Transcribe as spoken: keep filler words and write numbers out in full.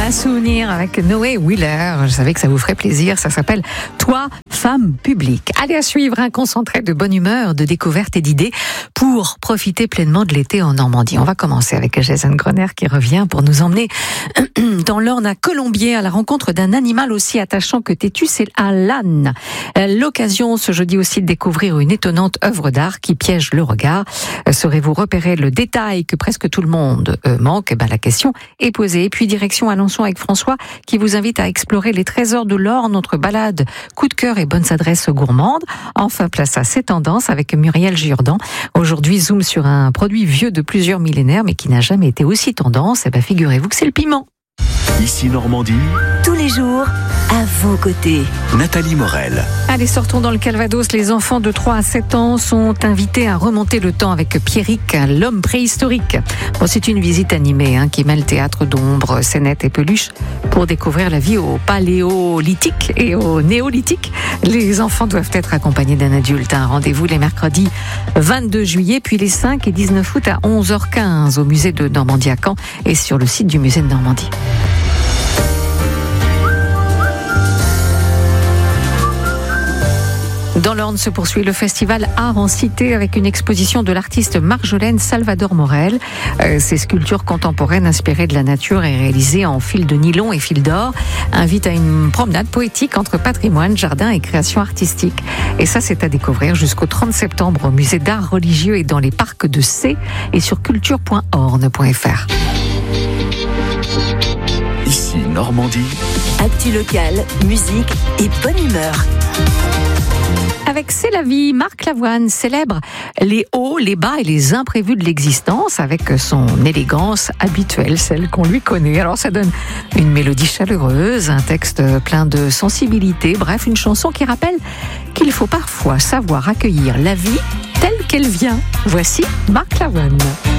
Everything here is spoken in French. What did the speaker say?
Un souvenir avec Noé Wheeler. Je savais que ça vous ferait plaisir. Ça s'appelle Toi, femme publique. Allez, à suivre un concentré de bonne humeur, de découvertes et d'idées pour profiter pleinement de l'été en Normandie. On va commencer avec Jason Groner qui revient pour nous emmener dans l'Orne à Colombier à la rencontre d'un animal aussi attachant que têtu, c'est un l'âne. L'occasion ce jeudi aussi de découvrir une étonnante œuvre d'art qui piège le regard. Saurez-vous repérer le détail que presque tout le monde manque? Eh ben, la question est posée. Et puis direction Alençon avec François qui vous invite à explorer les trésors de l'Orne, notre balade coup de cœur et bonnes adresses gourmandes. Enfin, place à ces tendances avec Muriel Jourdan. Aujourd'hui, zoom sur un produit vieux de plusieurs millénaires mais qui n'a jamais été aussi tendance. Eh ben, figurez-vous que c'est le piment. Ici Normandie, tous les jours, à vos côtés. Nathalie Morel. Allez, sortons dans le Calvados. Les enfants de trois à sept ans sont invités à remonter le temps avec Pierrick, l'homme préhistorique. Bon, c'est une visite animée hein, qui mêle théâtre d'ombre, scénettes et peluches pour découvrir la vie au paléolithique et au néolithique. Les enfants doivent être accompagnés d'un adulte. Un rendez-vous les mercredis vingt-deux juillet, puis les cinq et dix-neuf août à onze heures quinze au musée de Normandie à Caen et sur le site du musée de Normandie. Dans l'Orne se poursuit le festival Art en Cité avec une exposition de l'artiste Marjolaine Salvador Morel. Euh, ces sculptures contemporaines inspirées de la nature et réalisées en fil de nylon et fil d'or invitent à une promenade poétique entre patrimoine, jardin et création artistique. Et ça, c'est à découvrir jusqu'au trente septembre au musée d'art religieux et dans les parcs de C et sur culture point orne point f r. Ici Normandie, Actu locale, musique et bonne humeur. Avec C'est la vie, Marc Lavoine célèbre les hauts, les bas et les imprévus de l'existence avec son élégance habituelle, celle qu'on lui connaît. Alors ça donne une mélodie chaleureuse, un texte plein de sensibilité, bref, une chanson qui rappelle qu'il faut parfois savoir accueillir la vie telle qu'elle vient. Voici Marc Lavoine.